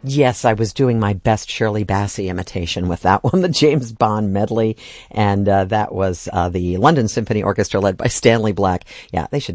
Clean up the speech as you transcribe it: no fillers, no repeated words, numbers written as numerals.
Yes, I was doing my best Shirley Bassey imitation with that one, the James Bond medley, and that was the London Symphony Orchestra led by Stanley Black. Yeah, they should